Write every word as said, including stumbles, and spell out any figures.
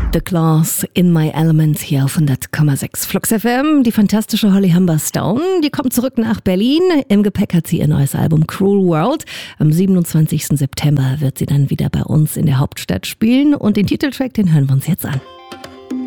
The Claws in My Element hier auf hundert Komma sechs Flux F M. Die fantastische Holly Humberstone, die kommt zurück nach Berlin. Im Gepäck hat sie ihr neues Album Cruel World. Am siebenundzwanzigsten September wird sie dann wieder bei uns in der Hauptstadt spielen. Und den Titeltrack, den hören wir uns jetzt an.